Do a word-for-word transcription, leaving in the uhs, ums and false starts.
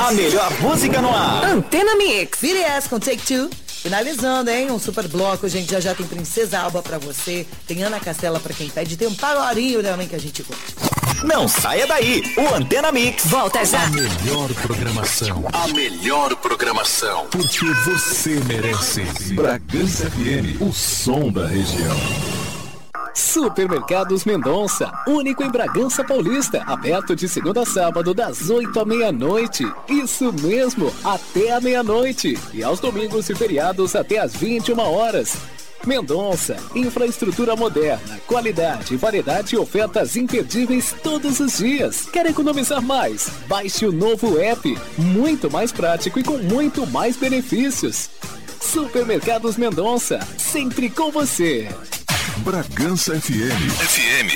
A melhor música no ar. Antena Mix. B T S com Take Two. Finalizando, hein? Um super bloco, gente. Já já tem Princesa Alba pra você. Tem Ana Castela pra quem pede. Tem um pagorinho também que a gente curte. Não saia daí. O Antena Mix Volta já. A melhor programação. A melhor programação. Porque você merece. Bragança F M, o som da região. Supermercados Mendonça, único em Bragança Paulista, aberto de segunda a sábado das oito à meia-noite. Isso mesmo, até a meia-noite. E aos domingos e feriados até às vinte e uma horas. Mendonça, infraestrutura moderna, qualidade, variedade e ofertas imperdíveis todos os dias. Quer economizar mais? Baixe o novo app, muito mais prático e com muito mais benefícios. Supermercados Mendonça, sempre com você. Bragança F M. F M.